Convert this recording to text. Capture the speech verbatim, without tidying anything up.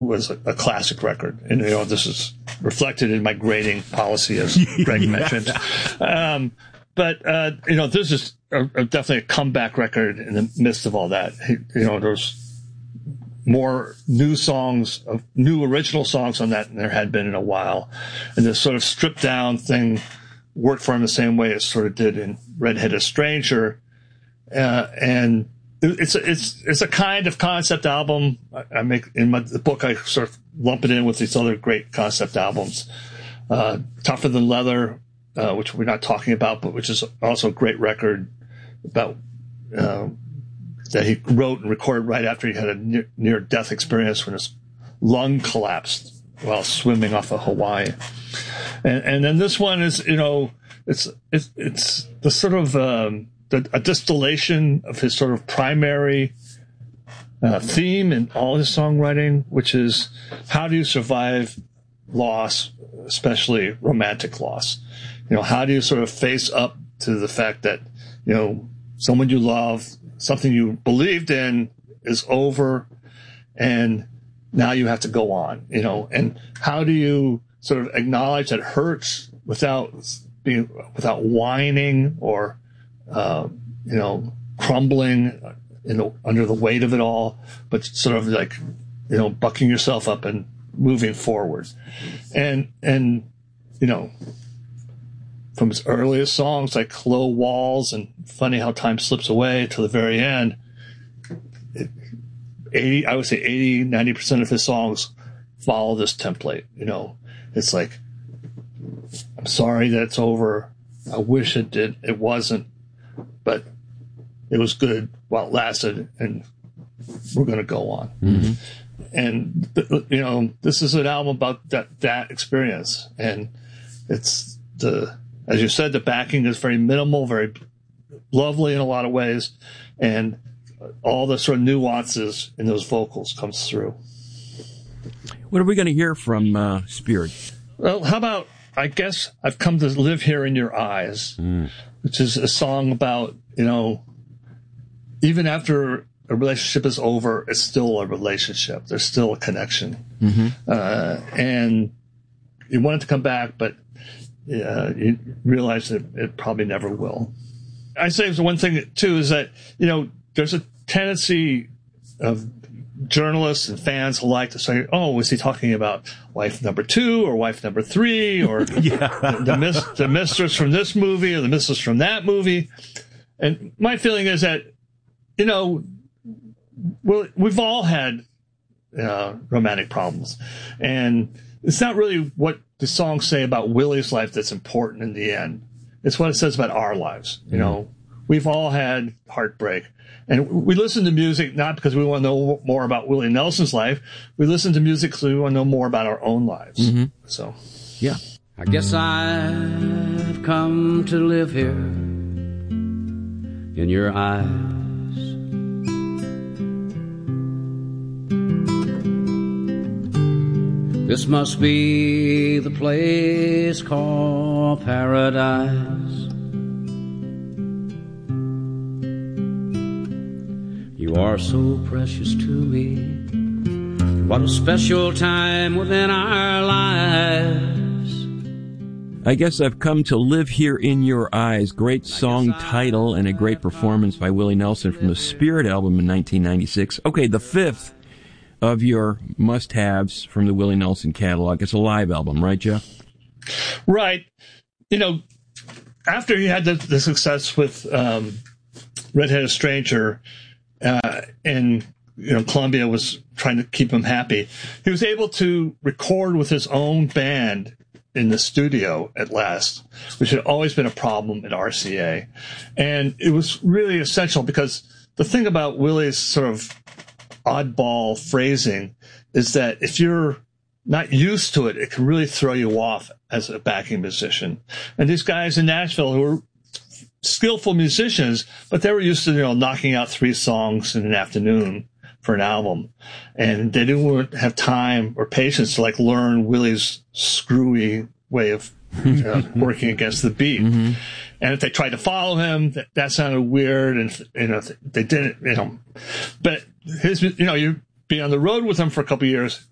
was a, a classic record. And, you know, this is reflected in my grading policy, as Greg yeah. mentioned. Um, but, uh, you know, this is a, a definitely a comeback record in the midst of all that. You know, there's more new songs, of new original songs on that than there had been in a while. And this sort of stripped down thing worked for him the same way it sort of did in Red-Headed Stranger. Uh, and it's a, it's, it's a kind of concept album. I, I make in my, the book, I sort of lump it in with these other great concept albums. Uh, Tougher Than Leather, uh, which we're not talking about, but which is also a great record about, uh, that he wrote and recorded right after he had a near, near death experience when his lung collapsed while swimming off of Hawaii. And, and then this one is, you know, it's, it's, it's the sort of, um, the, a distillation of his sort of primary, uh, theme in all his songwriting, which is how do you survive loss, especially romantic loss? You know, how do you sort of face up to the fact that, you know, someone you love, something you believed in is over, and now you have to go on, you know, and how do you sort of acknowledge that it hurts without being, without whining or, uh, you know, crumbling you know, under the weight of it all, but sort of like, you know, bucking yourself up and moving forward. And, and, you know, from his earliest songs like Hello Walls and Funny How Time Slips Away to the very end, it, eighty, I would say eighty, ninety percent of his songs follow this template. You know, it's like, I'm sorry that it's over. I wish it did. It wasn't, but it was good while it lasted, and we're going to go on. Mm-hmm. And, you know, this is an album about that, that experience. And it's the, as you said, the backing is very minimal, very lovely in a lot of ways. And all the sort of nuances in those vocals comes through. What are we going to hear from uh, Spirit? Well, how about, I guess, I've Come to Live Here in Your Eyes, mm. which is a song about, you know, even after a relationship is over, it's still a relationship. There's still a connection. Mm-hmm. Uh, and you want it to come back, but uh, you realize that it probably never will. I say one thing, too, is that, you know, there's a tendency of journalists and fans alike to say, oh, was he talking about wife number two or wife number three or yeah. the, the, mis- the mistress from this movie or the mistress from that movie? And my feeling is that, you know, well, we've all had uh, romantic problems. And it's not really what the songs say about Willie's life that's important in the end. It's what it says about our lives. You know, we've all had heartbreak. And we listen to music not because we want to know more about Willie Nelson's life. We listen to music because we want to know more about our own lives. Mm-hmm. So, yeah. I guess I've come to live here in your eyes. This must be the place called paradise. You are so precious to me. What a special time within our lives. I guess I've come to live here in your eyes. Great song title and a great performance by Willie Nelson from the Spirit album in nineteen ninety-six. Okay, the fifth of your must-haves from the Willie Nelson catalog. It's a live album, right, Jeff? Right. You know, after he had the, the success with um, Red-Headed Stranger, uh, and, you know, Columbia was trying to keep him happy, he was able to record with his own band in the studio at last, which had always been a problem at R C A. And it was really essential because the thing about Willie's sort of oddball phrasing is that if you're not used to it, it can really throw you off as a backing musician. And these guys in Nashville who were skillful musicians, but they were used to, you know, knocking out three songs in an afternoon for an album. And they didn't have time or patience to like learn Willie's screwy way of uh, working against the beat. Mm-hmm. And if they tried to follow him, that, that sounded weird. And, you know, they didn't, you know, but his, you know, you'd be on the road with him for a couple of years.